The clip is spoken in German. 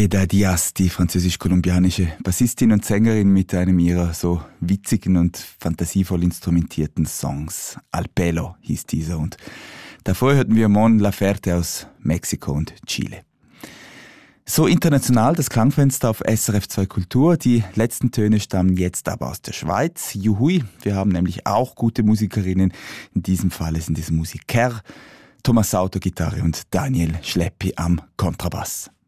Eda Diaz, die französisch-kolumbianische Bassistin und Sängerin mit einem ihrer so witzigen und fantasievoll instrumentierten Songs. Al Pelo hieß dieser und davor hörten wir Mon Laferte aus Mexiko und Chile. So international das Klangfenster auf SRF 2 Kultur. Die letzten Töne stammen jetzt aber aus der Schweiz. Juhui, wir haben nämlich auch gute Musikerinnen. In diesem Fall sind es Musiker. Thomas Sauter Gitarre und Daniel Schleppi am Kontrabass.